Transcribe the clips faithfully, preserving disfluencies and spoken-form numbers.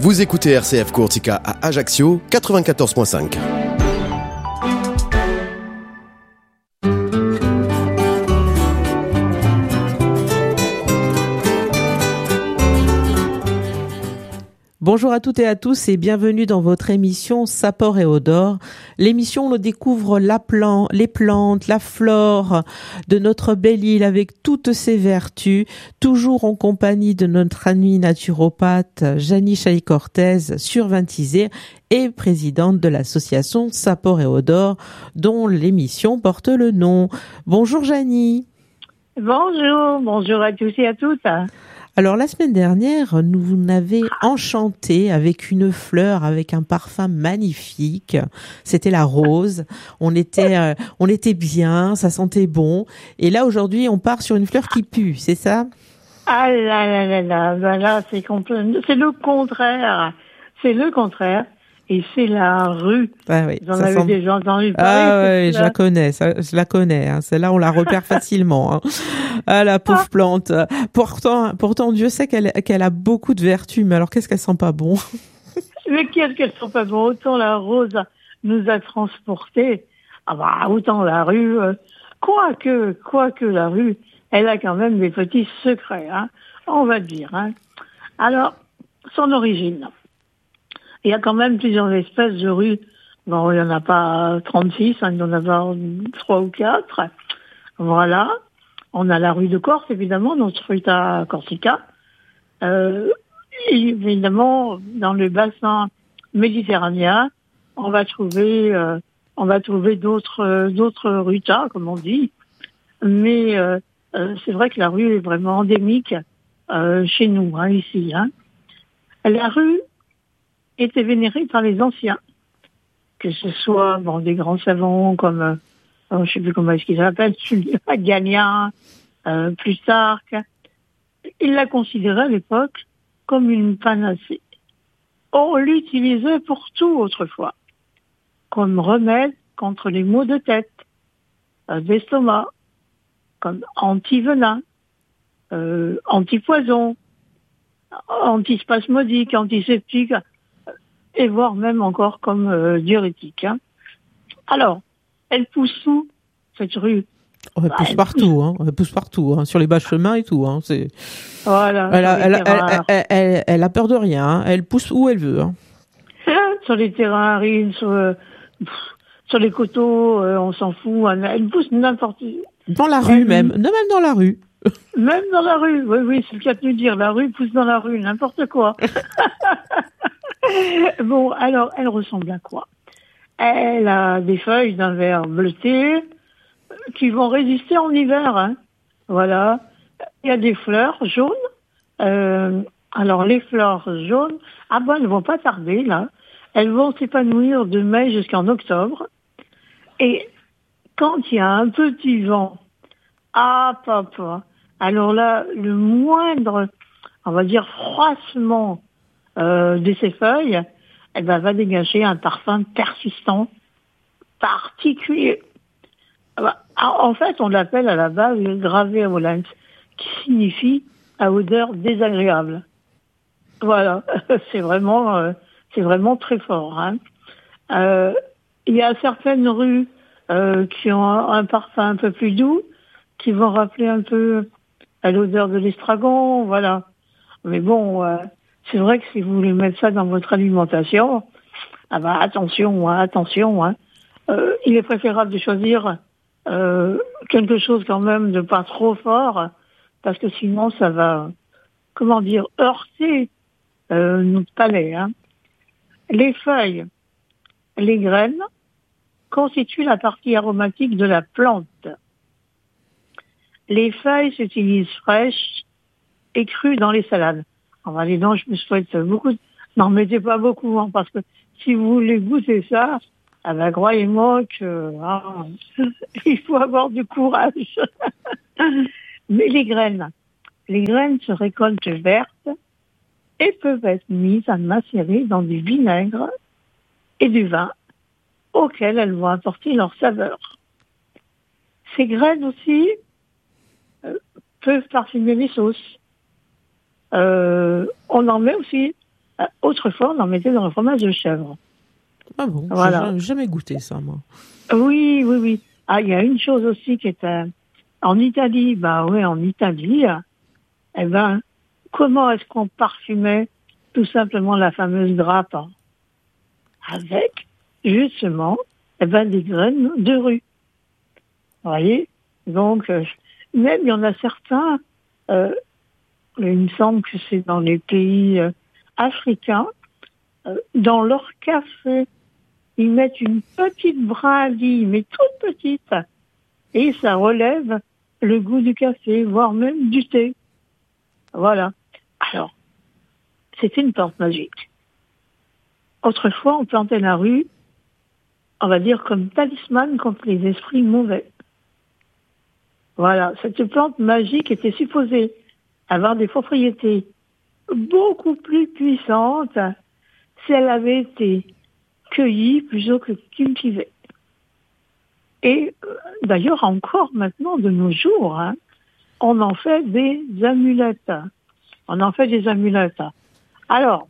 Vous écoutez R C F Courtica à Ajaccio, quatre-vingt-quatorze virgule cinq. Bonjour à toutes et à tous et bienvenue dans votre émission Sapor et Odor. L'émission où l'on découvre la plan- les plantes, la flore de notre belle île avec toutes ses vertus, toujours en compagnie de notre amie naturopathe Janie Chailly-Cortez sur Vintisé et présidente de l'association Sapor et Odor dont l'émission porte le nom. Bonjour Janie. Bonjour, bonjour à tous et à toutes. Alors la semaine dernière, nous vous avez enchanté avec une fleur, avec un parfum magnifique. C'était la rose. On était, euh, on était bien, ça sentait bon. Et là aujourd'hui, on part sur une fleur qui pue, c'est ça ? Ah là là là là, ben là c'est compl- c'est le contraire, c'est le contraire. Et c'est la rue. Ah oui, Vous en ça avez sent... déjà entendu parler. Ah oui, je la connais, ça, je la connais. Hein. Celle-là, on la repère facilement. Hein. Ah la pauvre plante. Pourtant, pourtant, Dieu sait qu'elle, qu'elle a beaucoup de vertus. Mais alors, qu'est-ce qu'elle sent pas bon ? Mais qu'est-ce qu'elles sont pas bon. Autant la rose nous a transportés. Ah bah, autant la rue. Euh, quoique, quoique la rue, elle a quand même des petits secrets. Hein, on va dire. Hein. Alors, son origine. Il y a quand même plusieurs espèces de rues. Bon, il n'y en a pas trente-six, hein, il y en a trois ou quatre. Voilà. On a la rue de Corse, évidemment, notre Ruta Corsica. Euh, évidemment, dans le bassin méditerranéen, on va trouver, euh, on va trouver d'autres, euh, d'autres rutas, comme on dit. Mais euh, euh, c'est vrai que la rue est vraiment endémique euh, chez nous, hein, ici. Hein. La rue était vénérée par les anciens, que ce soit bon des grands savants comme euh, je ne sais plus comment est-ce qu'ils s'appellent, Galien, euh, Plutarque. Ils la considéraient à l'époque comme une panacée. On l'utilisait pour tout autrefois, comme remède contre les maux de tête, euh, d'estomac, comme anti-venin, euh, anti-poison, antispasmodique, antiseptique, et voire même encore comme euh, diurétique. Hein. Alors, elle pousse où, cette rue ? Oh, elle bah, pousse elle partout, pousse... hein. Elle pousse partout, hein, sur les bas chemins et tout. Hein. C'est... Voilà. Elle a, elle, elle, elle, elle, elle a peur de rien. Hein. Elle pousse où elle veut. Hein. Sur les terrains arides, sur, euh, sur les coteaux, euh, on s'en fout. Elle pousse n'importe où. Dans la rue elle... même. Non, même dans la rue. Même dans la rue. Oui, oui, c'est le cas de nous dire. La rue pousse dans la rue, n'importe quoi. Bon, alors, elle ressemble à quoi ? Elle a des feuilles d'un vert bleuté qui vont résister en hiver. Hein. Voilà. Il y a des fleurs jaunes. Euh, alors, les fleurs jaunes, ah ben, elles ne vont pas tarder, là. Elles vont s'épanouir de mai jusqu'en octobre. Et quand il y a un petit vent, ah, papa, alors là, le moindre, on va dire, froissement Euh, de ses feuilles, elle va, va dégager un parfum persistant, particulier. En fait, on l'appelle à la base graveolens, qui signifie à odeur désagréable. Voilà, c'est vraiment, euh, c'est vraiment très fort. Hein. Euh, il y a certaines rues euh, qui ont un, un parfum un peu plus doux, qui vont rappeler un peu à l'odeur de l'estragon, voilà. Mais bon. Euh, C'est vrai que si vous voulez mettre ça dans votre alimentation, ah bah attention, hein, attention. Hein. Euh, il est préférable de choisir euh, quelque chose quand même de pas trop fort, parce que sinon ça va, comment dire, heurter euh, notre palais. Hein. Les feuilles, les graines constituent la partie aromatique de la plante. Les feuilles s'utilisent fraîches et crues dans les salades. Alors, allez donc, je me souhaite beaucoup. De... N'en mettez pas beaucoup, hein, parce que si vous voulez goûter ça, ah ben, croyez-moi que ah, il faut avoir du courage. Mais les graines, les graines se récoltent vertes et peuvent être mises à macérer dans du vinaigre et du vin auquel elles vont apporter leur saveur. Ces graines aussi euh, peuvent parfumer les sauces. Euh, on en met aussi Euh, autrefois, on en mettait dans le fromage de chèvre. Ah bon, Voilà. j'ai jamais goûté ça, moi. Oui, oui, oui. Ah, il y a une chose aussi qui est euh, en Italie. Bah oui, en Italie, euh, eh ben, comment est-ce qu'on parfumait tout simplement la fameuse grappe, hein, avec justement, eh ben, des graines de rue. Vous voyez? Donc, euh, même il y en a certains, euh, il me semble que c'est dans les pays euh, africains, euh, dans leur café, ils mettent une petite brindille, mais toute petite, et ça relève le goût du café, voire même du thé. Voilà. Alors, c'était une plante magique. Autrefois, on plantait la rue, on va dire comme talisman contre les esprits mauvais. Voilà. Cette plante magique était supposée avoir des propriétés beaucoup plus puissantes si elle avait été cueillie plutôt que cultivée. Et euh, d'ailleurs, encore maintenant, de nos jours, hein, on en fait des amulettes. On en fait des amulettes. Alors,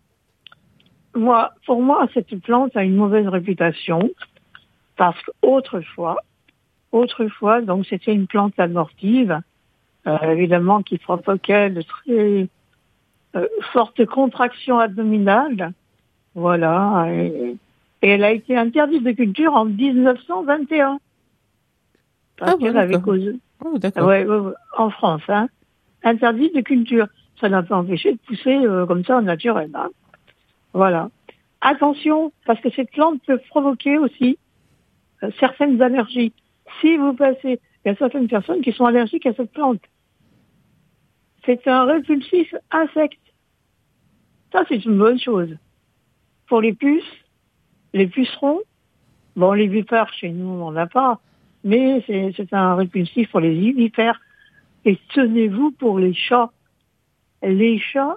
moi, pour moi, cette plante a une mauvaise réputation parce qu'autrefois, autrefois, donc c'était une plante abortive, euh, évidemment qui provoquait de très euh, fortes contractions abdominales. Voilà. Et, et elle a été interdite de culture en dix-neuf cent vingt et un. Parce Ah bon, qu'elle avait d'accord. causé. Oh, d'accord. Ouais, ouais, ouais, en France, hein. Interdite de culture. Ça n'a pas empêché de pousser euh, comme ça en naturel. Hein. Voilà. Attention, parce que cette plante peut provoquer aussi euh, certaines allergies. Si vous passez, il y a certaines personnes qui sont allergiques à cette plante. C'est un répulsif insecte. Ça, c'est une bonne chose. Pour les puces, les pucerons, bon, les vipères, chez nous, on n'en a pas, mais c'est, c'est un répulsif pour les vipères. Et tenez-vous pour les chats. Les chats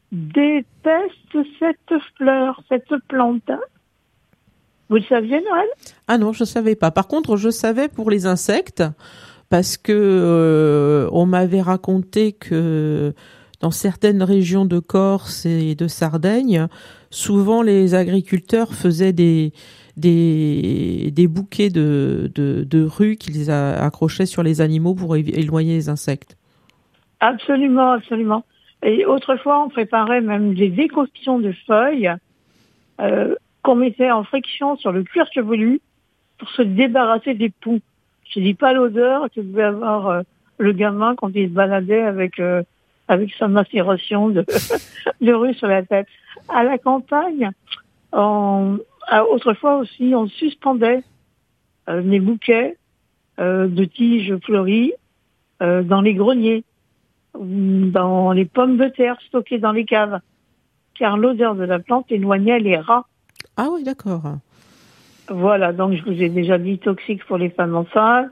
détestent cette fleur, cette plante. Vous le saviez, Noël? Ah non, je savais pas. Par contre, je savais pour les insectes parce que euh, on m'avait raconté que dans certaines régions de Corse et de Sardaigne, souvent les agriculteurs faisaient des des, des bouquets de, de, de rues qu'ils a- accrochaient sur les animaux pour évi- éloigner les insectes. Absolument, absolument. Et autrefois, on préparait même des décoctions de feuilles euh, qu'on mettait en friction sur le cuir chevelu pour se débarrasser des poux. Je dis pas l'odeur que devait avoir euh, le gamin quand il se baladait avec euh, avec sa macération de, de rue sur la tête. À la campagne, on, à- autrefois aussi, on suspendait euh, les bouquets euh, de tiges fleuries euh, dans les greniers, ou dans les pommes de terre stockées dans les caves, car l'odeur de la plante éloignait les rats. Ah oui, d'accord. Voilà, donc je vous ai déjà dit toxique pour les femmes enceintes.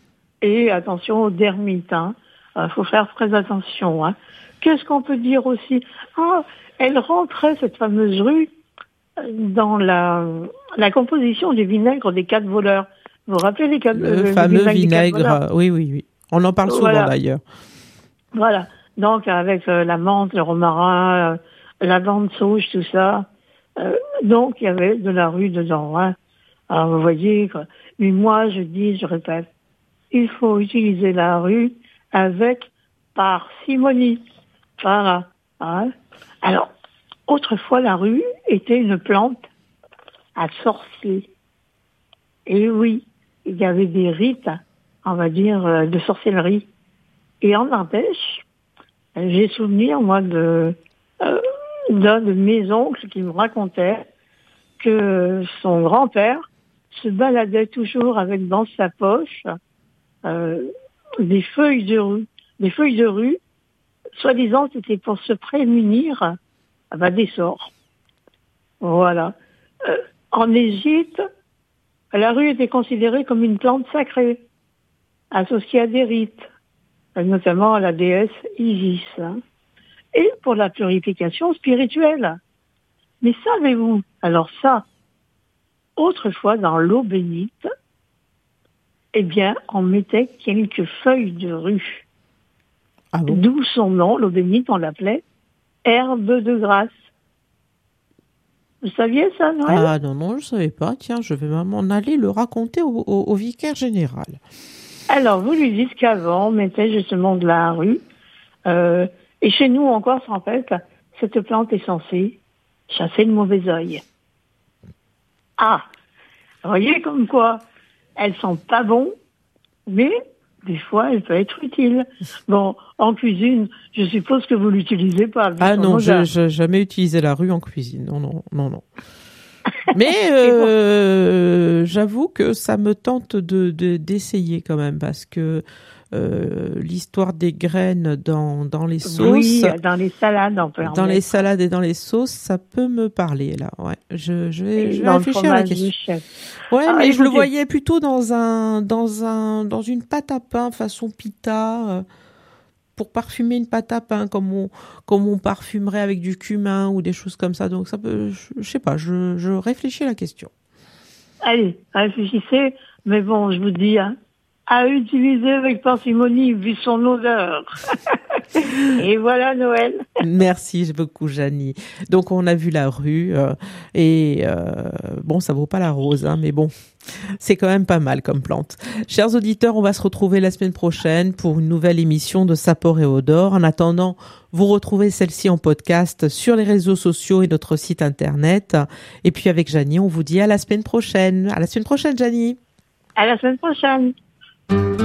Et attention aux dermites, hein. Il faut faire très attention. Hein. Qu'est-ce qu'on peut dire aussi? Ah, elle rentrait, cette fameuse rue, dans la, la composition du vinaigre des quatre voleurs. Vous vous rappelez les quatre, Le euh, le fameux vinaigre des quatre voleurs? vinaigre, oui, oui, oui. On en parle souvent Voilà. d'ailleurs. Voilà. Donc avec euh, la menthe, le romarin, euh, la lavande sauge, tout ça. Euh, donc il y avait de la rue dedans. Hein. Alors vous voyez, quoi. Mais moi je dis, je répète, il faut utiliser la rue avec parcimonie. Voilà. Hein. Alors, autrefois la rue était une plante à sorcier. Et oui, il y avait des rites, on va dire, euh, de sorcellerie. Et en Ardèche, j'ai souvenir, moi, de euh, d'un de mes oncles qui me racontait que son grand-père se baladait toujours avec dans sa poche euh, des feuilles de rue. Des feuilles de rue, soi-disant, c'était pour se prémunir ah bah, des sorts. Voilà. Euh, en Égypte, la rue était considérée comme une plante sacrée, associée à des rites, notamment à la déesse Isis, hein, et pour la purification spirituelle. Mais savez-vous, alors ça, autrefois dans l'eau bénite, eh bien, on mettait quelques feuilles de rue. Ah bon? D'où son nom, l'eau bénite, on l'appelait herbe de grâce. Vous saviez ça, Noël? Ah non, non, je ne savais pas. Tiens, je vais m'en aller le raconter au, au, au vicaire général. Alors, vous lui dites qu'avant, on mettait justement de la rue. Euh, et chez nous, en Corse, en fait, cette plante est censée chasser le mauvais œil. Ah, vous voyez comme quoi, elles sont pas bon, mais des fois, elle peut être utile. Bon, en cuisine, je suppose que vous l'utilisez pas. Ah non, je n'ai jamais utilisé la rue en cuisine. Non, non, non, non. Mais euh, j'avoue que ça me tente de, de d'essayer quand même, parce que euh, l'histoire des graines dans dans les sauces, oui, dans les salades, on peut en dans mettre. les salades et dans les sauces, ça peut me parler là. Ouais, je je vais, Et je vais dans le réfléchir à la fromage du question. chef. Ouais, Ah, mais je le écoutez. voyais plutôt dans un dans un dans une pâte à pain façon pita. Euh, pour parfumer une pâte à pain, comme on, comme on parfumerait avec du cumin ou des choses comme ça. Donc, ça peut, je, je sais pas, je, je réfléchis à la question. Allez, réfléchissez, mais bon, je vous dis, hein, à utiliser avec parcimonie, vu son odeur. Et voilà Noël. Merci beaucoup, Janie. Donc, on a vu la rue, euh, et euh, bon, ça vaut pas la rose, hein, mais bon, c'est quand même pas mal comme plante. Chers auditeurs, on va se retrouver la semaine prochaine pour une nouvelle émission de Sapor et Odor. En attendant, vous retrouvez celle-ci en podcast sur les réseaux sociaux et notre site internet. Et puis avec Janie, on vous dit à la semaine prochaine. À la semaine prochaine, Janie. À la semaine prochaine.